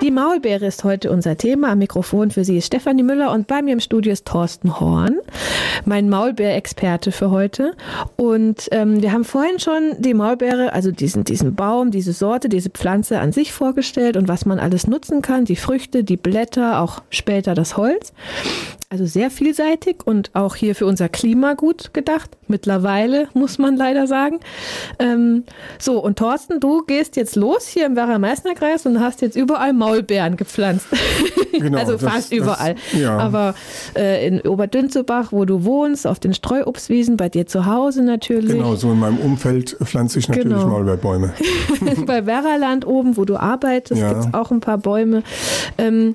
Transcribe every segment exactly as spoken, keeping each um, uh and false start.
Die Maulbeere ist heute unser Thema. Am Mikrofon für Sie ist Stefanie Müller und bei mir im Studio ist Thorsten Horn, mein Maulbeerexperte für heute. Und ähm, wir haben vorhin schon die Maulbeere, also diesen, diesen Baum, diese Sorte, diese Pflanze an sich vorgestellt und was man alles nutzen kann. Die Früchte, die Blätter, auch später das Holz. Also sehr vielseitig und auch hier für unser Klima gut gedacht. Mittlerweile, muss man leider sagen. Ähm, so, und Thorsten, du gehst jetzt los hier im Werra-Meißner-Kreis und hast jetzt überall Maulbeeren gepflanzt. Genau, also das, fast überall. Das, ja. Aber äh, in Oberdünzebach, wo du wohnst, auf den Streuobstwiesen, bei dir zu Hause natürlich. Genau, so in meinem Umfeld pflanze ich natürlich genau. Maulbeerbäume. Bei Werraland oben, wo du arbeitest, ja. gibt es auch ein paar Bäume. Ähm,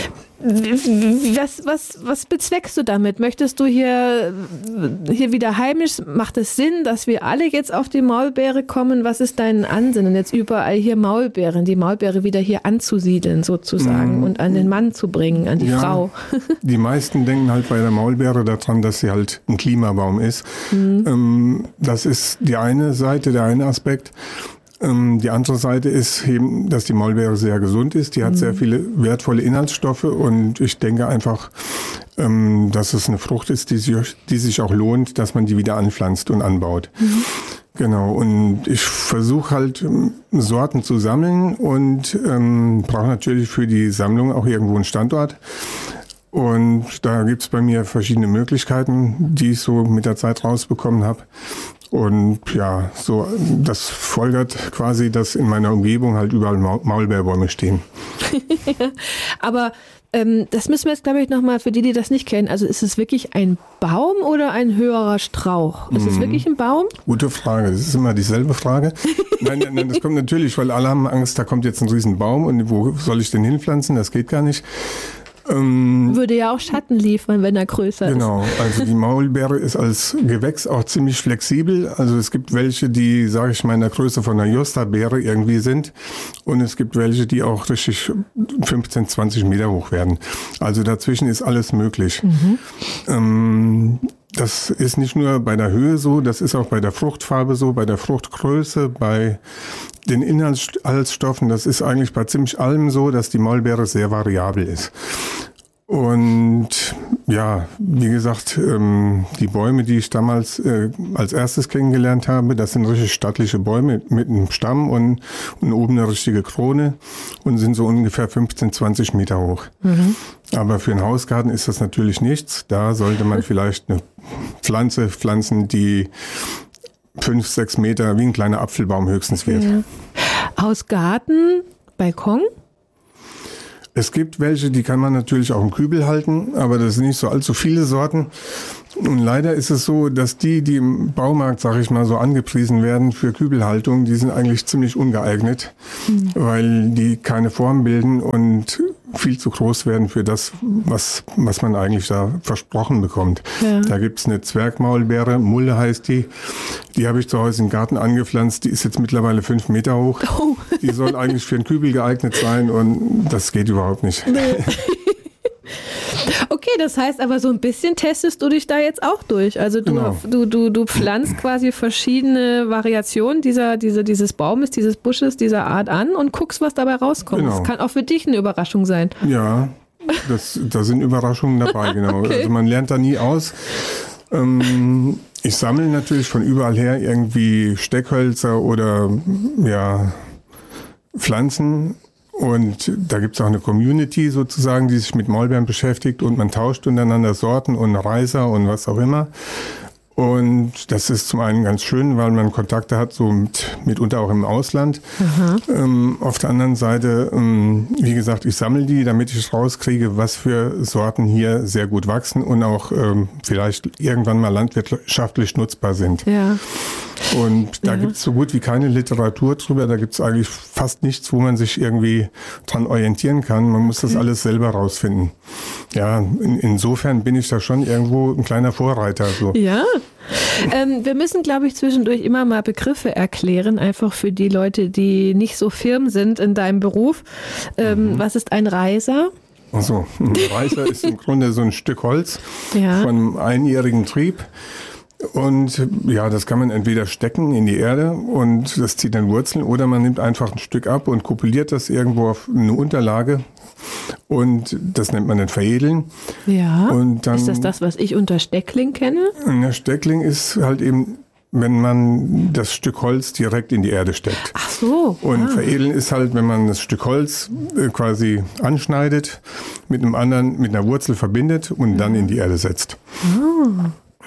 Was, was, was bezweckst du damit? Möchtest du hier, hier wieder heimisch? Macht es Sinn, dass wir alle jetzt auf die Maulbeere kommen? Was ist dein Ansinnen, jetzt überall hier Maulbeeren, die Maulbeere wieder hier anzusiedeln sozusagen mm. und an den Mann zu bringen, an die ja, Frau? Die meisten denken halt bei der Maulbeere daran, dass sie halt ein Klimabaum ist. Mm. Ähm, das ist die eine Seite, der eine Aspekt. Die andere Seite ist eben, dass die Maulbeere sehr gesund ist. Die hat mhm. sehr viele wertvolle Inhaltsstoffe und ich denke einfach, dass es eine Frucht ist, die sich, die sich auch lohnt, dass man die wieder anpflanzt und anbaut. Mhm. Genau, und ich versuche halt Sorten zu sammeln und ähm, brauche natürlich für die Sammlung auch irgendwo einen Standort. Und da gibt's bei mir verschiedene Möglichkeiten, die ich so mit der Zeit rausbekommen habe. Und ja, so das folgert quasi, dass in meiner Umgebung halt überall Maulbeerbäume stehen. Aber ähm, das müssen wir jetzt, glaube ich, nochmal für die, die das nicht kennen. Also ist es wirklich ein Baum oder ein höherer Strauch? Ist mhm. es wirklich ein Baum? Gute Frage. Das ist immer dieselbe Frage. Nein, nein, nein, das kommt natürlich, weil alle haben Angst, da kommt jetzt ein riesen Baum und wo soll ich den hinpflanzen? Das geht gar nicht. Ähm, Würde ja auch Schatten liefern, wenn er größer genau, ist. Genau, also die Maulbeere ist als Gewächs auch ziemlich flexibel. Also es gibt welche, die, sage ich mal, in der Größe von einer Josta-Beere irgendwie sind. Und es gibt welche, die auch richtig fünfzehn, zwanzig Meter hoch werden. Also dazwischen ist alles möglich. Mhm. Ähm, das ist nicht nur bei der Höhe so, das ist auch bei der Fruchtfarbe so, bei der Fruchtgröße, bei den Inhaltsstoffen. Das ist eigentlich bei ziemlich allem so, dass die Maulbeere sehr variabel ist. Und ja, wie gesagt, ähm, die Bäume, die ich damals äh, als erstes kennengelernt habe, das sind richtig stattliche Bäume mit einem Stamm und, und oben eine richtige Krone und sind so ungefähr fünfzehn, zwanzig Meter hoch. Mhm. Aber für einen Hausgarten ist das natürlich nichts. Da sollte man vielleicht eine Pflanze pflanzen, die fünf, sechs Meter wie ein kleiner Apfelbaum höchstens wird. Ja. Hausgarten, Balkon? Es gibt welche, die kann man natürlich auch im Kübel halten, aber das sind nicht so allzu viele Sorten. Und leider ist es so, dass die, die im Baumarkt, sag ich mal, so angepriesen werden für Kübelhaltung, die sind eigentlich ziemlich ungeeignet, mhm. weil die keine Form bilden und viel zu groß werden für das, was, was man eigentlich da versprochen bekommt. Ja. Da gibt's eine Zwergmaulbeere, Mulle heißt die. Die habe ich zu Hause im Garten angepflanzt. Die ist jetzt mittlerweile fünf Meter hoch. Oh. Die soll eigentlich für einen Kübel geeignet sein und das geht überhaupt nicht. Nee. Okay, das heißt aber so ein bisschen testest du dich da jetzt auch durch. Also du, genau. du, du, du pflanzt quasi verschiedene Variationen dieser, dieser, dieses Baumes, dieses Busches, dieser Art an und guckst, was dabei rauskommt. Genau. Das kann auch für dich eine Überraschung sein. Ja, das, da sind Überraschungen dabei, genau. Okay. Also man lernt da nie aus. Ähm, ich sammle natürlich von überall her irgendwie Steckhölzer oder ja, Pflanzen. Und da gibt es auch eine Community sozusagen, die sich mit Maulbeeren beschäftigt und man tauscht untereinander Sorten und Reiser und was auch immer. Und das ist zum einen ganz schön, weil man Kontakte hat, so mit, mitunter auch im Ausland. Ähm, auf der anderen Seite, ähm, wie gesagt, ich sammle die, damit ich rauskriege, was für Sorten hier sehr gut wachsen und auch ähm, vielleicht irgendwann mal landwirtschaftlich nutzbar sind. Ja. Und da ja. gibt es so gut wie keine Literatur drüber. Da gibt es eigentlich fast nichts, wo man sich irgendwie dran orientieren kann. Man muss okay. das alles selber rausfinden. Ja, in, insofern bin ich da schon irgendwo ein kleiner Vorreiter. So. Ja. Ähm, wir müssen, glaube ich, zwischendurch immer mal Begriffe erklären, einfach für die Leute, die nicht so firm sind in deinem Beruf. Ähm, mhm. Was ist ein Reiser? Also, ein Reiser ist im Grunde so ein Stück Holz ja. von einem einjährigen Trieb. Und ja, das kann man entweder stecken in die Erde und das zieht dann Wurzeln oder man nimmt einfach ein Stück ab und kopuliert das irgendwo auf eine Unterlage und das nennt man dann Veredeln. Ja, und dann, ist das das, was ich unter Steckling kenne? Der Steckling ist halt eben, wenn man das Stück Holz direkt in die Erde steckt. Ach so. Und ah. Veredeln ist halt, wenn man das Stück Holz äh, quasi anschneidet, mit einem anderen, mit einer Wurzel verbindet und dann in die Erde setzt. Ah.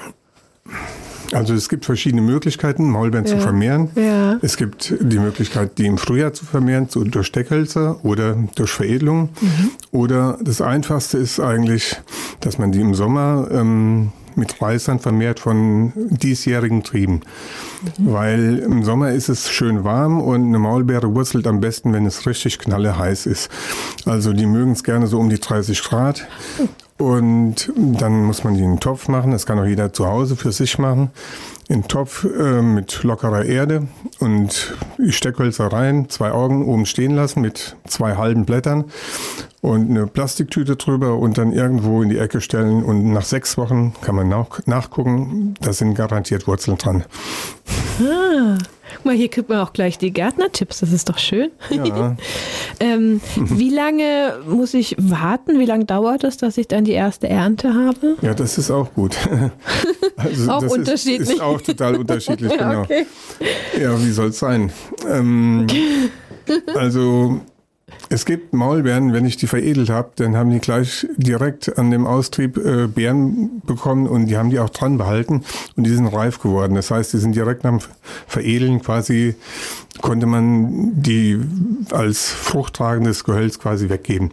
Also es gibt verschiedene Möglichkeiten, Maulbeeren ja. zu vermehren. Ja. Es gibt die Möglichkeit, die im Frühjahr zu vermehren, so durch Steckhölzer oder durch Veredelung. Mhm. Oder das Einfachste ist eigentlich, dass man die im Sommer ähm, mit Reißern vermehrt von diesjährigen Trieben. Mhm. Weil im Sommer ist es schön warm und eine Maulbeere wurzelt am besten, wenn es richtig knalleheiß ist. Also die mögen es gerne so um die dreißig Grad. Und dann muss man die in einen Topf machen. Das kann auch jeder zu Hause für sich machen. In einen Topf äh, mit lockerer Erde und die Steckhölzer rein, zwei Augen oben stehen lassen mit zwei halben Blättern und eine Plastiktüte drüber und dann irgendwo in die Ecke stellen. Und nach sechs Wochen kann man nach, nachgucken, da sind garantiert Wurzeln dran. Ah, guck mal, hier kriegt man auch gleich die Gärtnertipps, das ist doch schön. Ja. ähm, wie lange muss ich warten? Wie lange dauert es, dass ich dann die erste Ernte habe? Ja, das ist auch gut. Also auch das unterschiedlich. Ist, ist auch total unterschiedlich, ja, genau. Okay. Ja, wie soll es sein? Ähm, also es gibt Maulbeeren, wenn ich die veredelt habe, dann haben die gleich direkt an dem Austrieb äh, Beeren bekommen und die haben die auch dran behalten und die sind reif geworden. Das heißt, die sind direkt nach dem Veredeln quasi, konnte man die als fruchttragendes Gehölz quasi weggeben.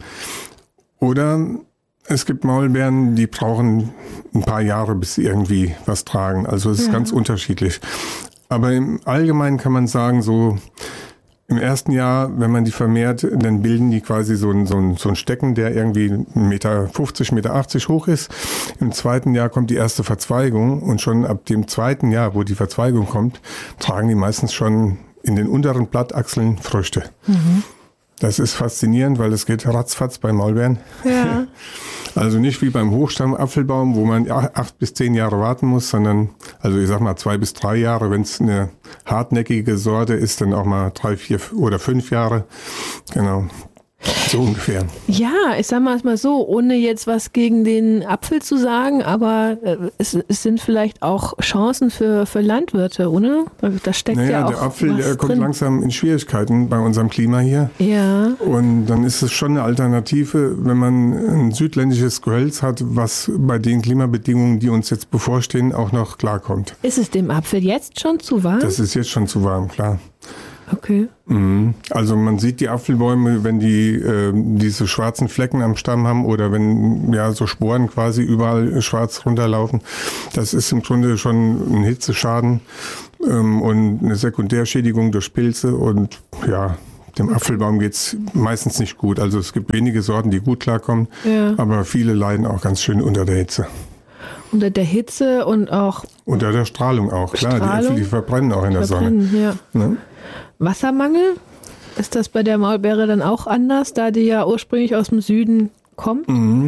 Oder es gibt Maulbeeren, die brauchen ein paar Jahre, bis sie irgendwie was tragen. Also es ist ja. ganz unterschiedlich. Aber im Allgemeinen kann man sagen, so im ersten Jahr, wenn man die vermehrt, dann bilden die quasi so ein, so ein, so ein Stecken, der irgendwie ein Meter fünfzig, ein Meter achtzig hoch ist. Im zweiten Jahr kommt die erste Verzweigung und schon ab dem zweiten Jahr, wo die Verzweigung kommt, tragen die meistens schon in den unteren Blattachseln Früchte. Mhm. Das ist faszinierend, weil es geht ratzfatz bei Maulbeeren. Ja. Also nicht wie beim Hochstamm-Apfelbaum, wo man acht bis zehn Jahre warten muss, sondern, also ich sag mal zwei bis drei Jahre. Wenn es eine hartnäckige Sorte ist, dann auch mal drei, vier oder fünf Jahre. Genau. So ungefähr. Ja, ich sag mal mal so, ohne jetzt was gegen den Apfel zu sagen, aber äh, es, es sind vielleicht auch Chancen für, für Landwirte, oder? Da steckt naja, ja auch der Apfel was der kommt drin. langsam in Schwierigkeiten bei unserem Klima hier. Ja. Und dann ist es schon eine Alternative, wenn man ein südländisches Gehölz hat, was bei den Klimabedingungen, die uns jetzt bevorstehen, auch noch klarkommt. Ist es dem Apfel jetzt schon zu warm? Das ist jetzt schon zu warm, klar. Okay. Also man sieht die Apfelbäume, wenn die äh, diese schwarzen Flecken am Stamm haben oder wenn ja so Sporen quasi überall schwarz runterlaufen. Das ist im Grunde schon ein Hitzeschaden ähm, und eine Sekundärschädigung durch Pilze und ja, dem Apfelbaum geht es meistens nicht gut. Also es gibt wenige Sorten, die gut klarkommen, ja. aber viele leiden auch ganz schön unter der Hitze. Unter der Hitze und auch... Unter der Strahlung auch, klar. Strahlung, die Äpfel, die verbrennen auch in der verbrennen, Sonne. Ja. Ne? Wassermangel? Ist das bei der Maulbeere dann auch anders, da die ja ursprünglich aus dem Süden kommt?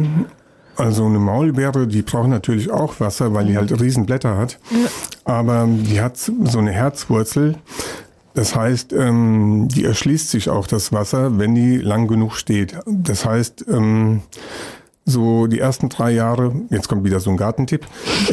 Also eine Maulbeere, die braucht natürlich auch Wasser, weil die halt riesen Blätter hat. Ja. Aber die hat so eine Herzwurzel. Das heißt, ähm, die erschließt sich auch das Wasser, wenn die lang genug steht. Das heißt, ähm, so die ersten drei Jahre, jetzt kommt wieder so ein Gartentipp,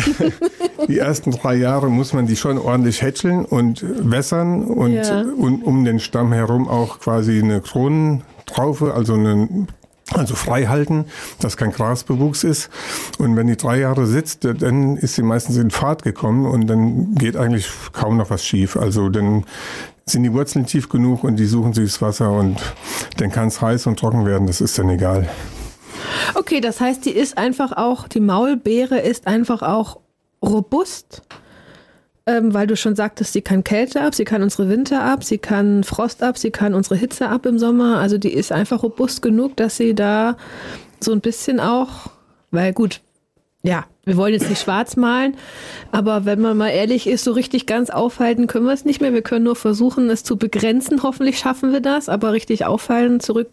die ersten drei Jahre muss man die schon ordentlich hätscheln und wässern und, ja. und um den Stamm herum auch quasi eine Kronentraufe, also eine, also frei halten, dass kein Grasbewuchs ist. Und wenn die drei Jahre sitzt, dann ist sie meistens in Fahrt gekommen und dann geht eigentlich kaum noch was schief. Also dann sind die Wurzeln tief genug und die suchen sich das Wasser und dann kann es heiß und trocken werden, das ist dann egal. Okay, das heißt, die ist einfach auch, die Maulbeere ist einfach auch robust, ähm, weil du schon sagtest, sie kann Kälte ab, sie kann unsere Winter ab, sie kann Frost ab, sie kann unsere Hitze ab im Sommer. Also die ist einfach robust genug, dass sie da so ein bisschen auch, weil gut, ja, wir wollen jetzt nicht schwarz malen, aber wenn man mal ehrlich ist, so richtig ganz aufhalten können wir es nicht mehr. Wir können nur versuchen, es zu begrenzen. Hoffentlich schaffen wir das, aber richtig aufhalten, zurück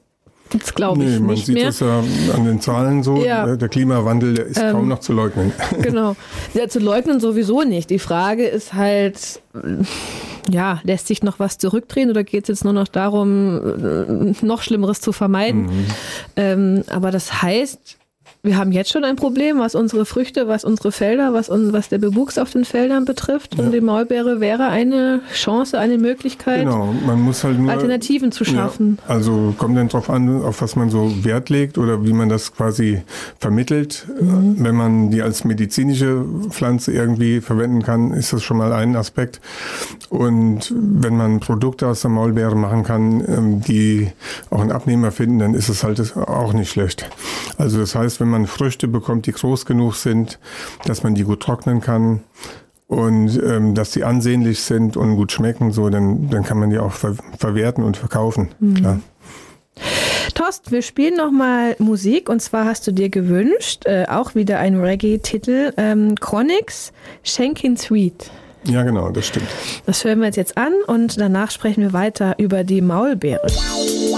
Das glaube ich nee, man nicht sieht mehr. das ja an den Zahlen so. Ja. Der Klimawandel, der ist ähm, kaum noch zu leugnen. Genau. Ja, zu leugnen sowieso nicht. Die Frage ist halt, ja, lässt sich noch was zurückdrehen oder geht es jetzt nur noch darum, noch Schlimmeres zu vermeiden? Mhm. Ähm, aber das heißt, wir haben jetzt schon ein Problem, was unsere Früchte, was unsere Felder, was, was der Bewuchs auf den Feldern betrifft. Ja. Und die Maulbeere wäre eine Chance, eine Möglichkeit, genau. Man muss halt nur, Alternativen zu schaffen. Ja, also kommt dann drauf an, auf was man so Wert legt oder wie man das quasi vermittelt. Mhm. Wenn man die als medizinische Pflanze irgendwie verwenden kann, ist das schon mal ein Aspekt. Und wenn man Produkte aus der Maulbeere machen kann, die auch einen Abnehmer finden, dann ist es halt auch nicht schlecht. Also das heißt, wenn man Früchte bekommt, die groß genug sind, dass man die gut trocknen kann und ähm, dass die ansehnlich sind und gut schmecken, so, dann, dann kann man die auch ver- verwerten und verkaufen. Mhm. Klar. Torsten, wir spielen nochmal Musik und zwar hast du dir gewünscht, äh, auch wieder ein Reggae-Titel, ähm, Chronixx, Shankin' Sweet. Ja, genau, das stimmt. Das hören wir uns jetzt an und danach sprechen wir weiter über die Maulbeere.